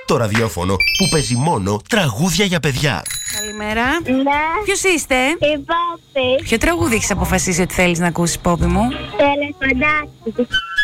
Το ραδιόφωνο που παίζει μόνο τραγούδια για παιδιά. Καλημέρα. Ναι. Ποιος είστε? Η Πόπη. Ποιο τραγούδι έχεις αποφασίσει ότι θέλεις να ακούσεις, Πόπη μου? Το ελεφαντάκι.